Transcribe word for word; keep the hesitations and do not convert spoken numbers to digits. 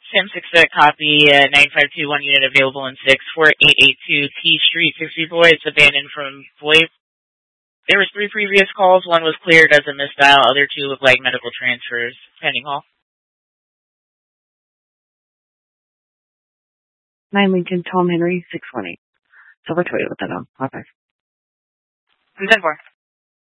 Sam six uh, copy, uh, nine five two one unit available in six four eight eight two T Street, sixty boy. It's abandoned from boy. There was three previous calls. One was cleared as a misdial. Other two look like medical transfers. Pending call. nine Lincoln, Tom Henry, six one eight. Silver Toyota with that on. Bye-bye. I'm ten four.